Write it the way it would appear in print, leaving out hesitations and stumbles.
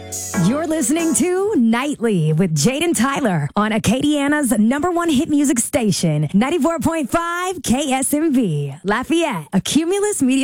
You're listening to Nightly with Jaden Tyler on Acadiana's #1 hit music station, 94.5 KSMV, Lafayette, a Cumulus Media